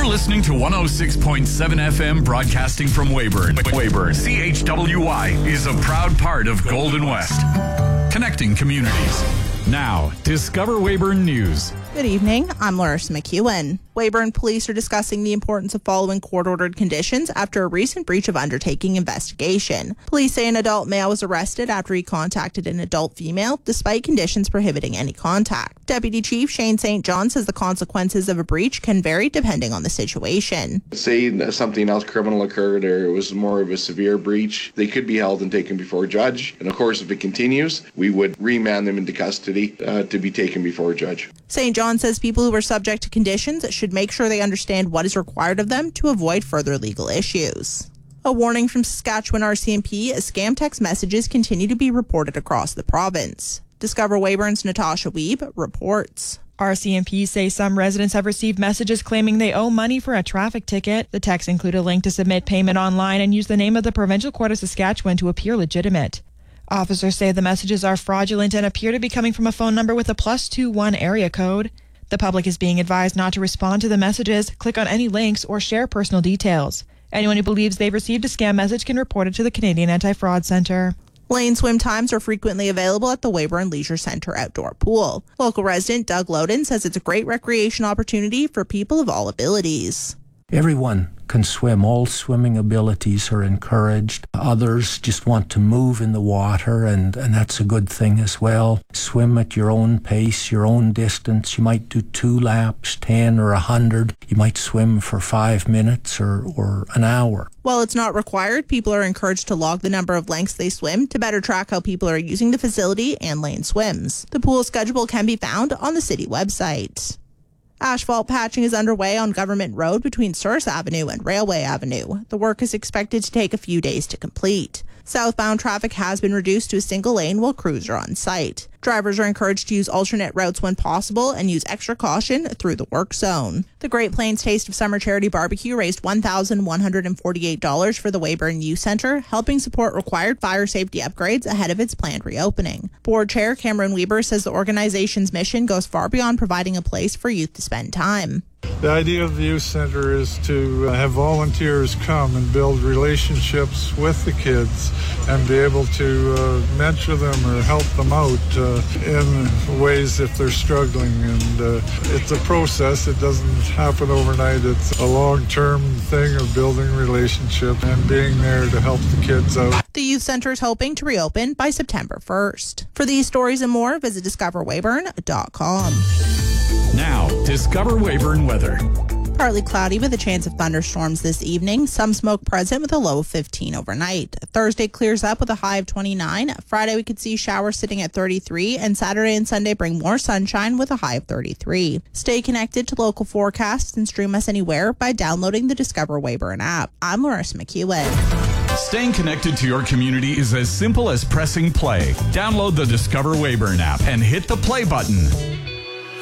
listening to 106.7 FM broadcasting from Weyburn. Weyburn, CHWY is a proud part of Golden West. Connecting communities. Now, Discover Weyburn News. Good evening, I'm Larissa McEwen. Weyburn police are discussing the importance of following court-ordered conditions after a recent breach of undertaking investigation. Police say an adult male was arrested after he contacted an adult female, despite conditions prohibiting any contact. Deputy Chief Shane St. John says the consequences of a breach can vary depending on the situation. Say something else criminal occurred or it was more of a severe breach, they could be held and taken before a judge. And of course, if it continues, we would remand them into custody to be taken before a judge. St. John says people who are subject to conditions should make sure they understand what is required of them to avoid further legal issues. A warning from Saskatchewan RCMP as scam text messages continue to be reported across the province. Discover Weyburn's Natasha Weeb reports. RCMP say some residents have received messages claiming they owe money for a traffic ticket. The texts include a link to submit payment online and use the name of the Provincial Court of Saskatchewan to appear legitimate. Officers say the messages are fraudulent and appear to be coming from a phone number with a +21 area code. The public is being advised not to respond to the messages, click on any links, or share personal details. Anyone who believes they've received a scam message can report it to the Canadian Anti-Fraud Centre. Lane swim times are frequently available at the Weyburn Leisure Centre outdoor pool. Local resident Doug Loden says it's a great recreation opportunity for people of all abilities. Everyone can swim. All swimming abilities are encouraged. Others just want to move in the water, and that's a good thing as well. Swim at your own pace, your own distance. You might do 2 laps, 10 or 100. You might swim for 5 minutes or an hour. While it's not required, people are encouraged to log the number of lengths they swim to better track how people are using the facility and Lane swims. The pool schedule can be found on the city website. Asphalt patching is underway on Government Road between Source Avenue and Railway Avenue. The work is expected to take a few days to complete. Southbound traffic has been reduced to a single lane while crews are on site. Drivers are encouraged to use alternate routes when possible and use extra caution through the work zone. The Great Plains Taste of Summer Charity Barbecue raised $1,148 for the Weyburn Youth Centre, helping support required fire safety upgrades ahead of its planned reopening. Board Chair Cameron Weber says the organization's mission goes far beyond providing a place for youth to spend time. The idea of the youth center is to have volunteers come and build relationships with the kids and be able to mentor them or help them out in ways if they're struggling. And it's a process. It doesn't happen overnight. It's a long-term thing of building relationships and being there to help the kids out. The youth center is hoping to reopen by September 1st. For these stories and more, visit discoverweyburn.com. Now, Discover Weyburn weather. Partly cloudy with a chance of thunderstorms this evening. Some smoke present with a low of 15 overnight. Thursday clears up with a high of 29. Friday we could see showers sitting at 33. And Saturday and Sunday bring more sunshine with a high of 33. Stay connected to local forecasts and stream us anywhere by downloading the Discover Weyburn app. I'm Larissa McEwen. Staying connected to your community is as simple as pressing play. Download the Discover Weyburn app and hit the play button.